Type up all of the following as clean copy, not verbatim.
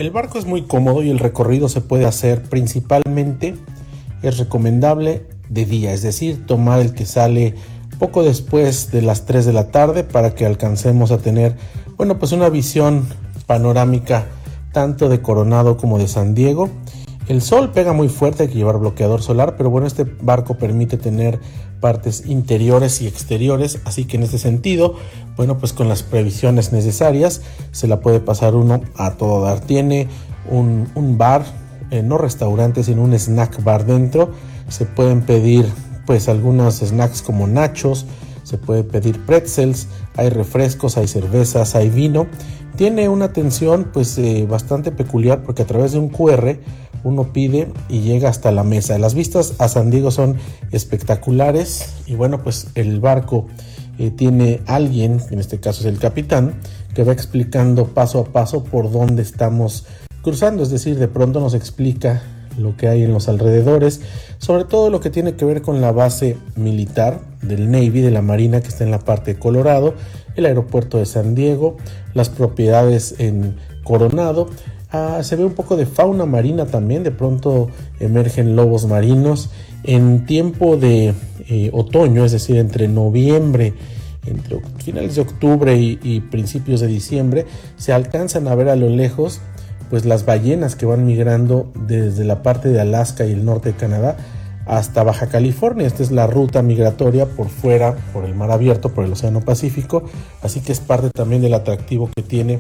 El barco es muy cómodo y el recorrido se puede hacer principalmente, es recomendable de día, es decir, tomar el que sale poco después de las 3 de la tarde para que alcancemos a tener, pues una visión panorámica tanto de Coronado como de San Diego. El sol pega muy fuerte, hay que llevar bloqueador solar, pero este barco permite tener partes interiores y exteriores, así que en este sentido, con las previsiones necesarias, se la puede pasar uno a todo dar. Tiene un bar, no restaurante, sino un snack bar dentro. Se pueden pedir algunos snacks como nachos, se puede pedir pretzels, hay refrescos, hay cervezas, hay vino. Tiene una atención bastante peculiar porque a través de un QR uno pide y llega hasta la mesa. Las vistas a San Diego son espectaculares y el barco tiene alguien, en este caso es el capitán, que va explicando paso a paso por dónde estamos cruzando, es decir, de pronto nos explica lo que hay en los alrededores, sobre todo lo que tiene que ver con la base militar del Navy, de la Marina, que está en la parte de Colorado, el aeropuerto de San Diego, las propiedades en Coronado. Se ve un poco de fauna marina también, de pronto emergen lobos marinos. En tiempo de otoño, es decir, entre noviembre, entre finales de octubre y principios de diciembre, se alcanzan a ver a lo lejos las ballenas que van migrando desde la parte de Alaska y el norte de Canadá hasta Baja California. Esta es la ruta migratoria por fuera, por el mar abierto, por el Océano Pacífico, así que es parte también del atractivo que tiene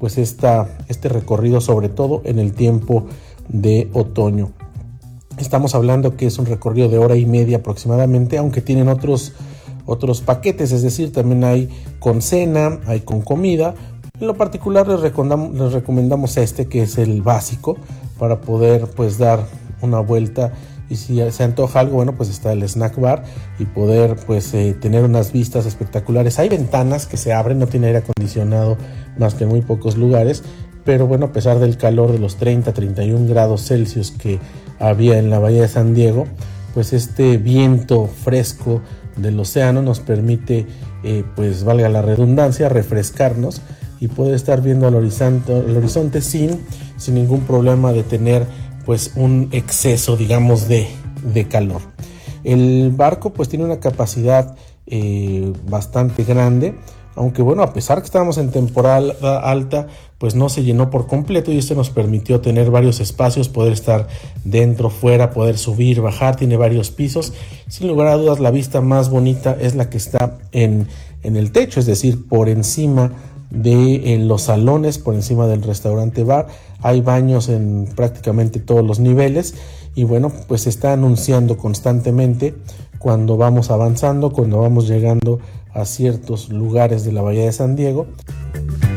este recorrido, sobre todo en el tiempo de otoño. Estamos hablando que es un recorrido de hora y media aproximadamente, aunque tienen otros paquetes, es decir, también hay con cena, hay con comida. En lo particular les recomendamos que es el básico para poder dar una vuelta, y si se antoja algo, está el snack bar y poder tener unas vistas espectaculares. Hay ventanas que se abren, no tiene aire acondicionado más que en muy pocos lugares, pero a pesar del calor de los 30-31 grados Celsius que había en la bahía de San Diego, este viento fresco del océano nos permite, valga la redundancia, refrescarnos y poder estar viendo al horizonte sin ningún problema de tener un exceso, digamos, de calor. El barco tiene una capacidad bastante grande, aunque a pesar que estábamos en temporada alta, no se llenó por completo, y esto nos permitió tener varios espacios, poder estar dentro, fuera, poder subir, bajar. Tiene varios pisos. Sin lugar a dudas, la vista más bonita es la que está en el techo, es decir, por encima de los salones, por encima del restaurante bar. Hay baños en prácticamente todos los niveles y se está anunciando constantemente cuando vamos avanzando, cuando vamos llegando a ciertos lugares de la bahía de San Diego,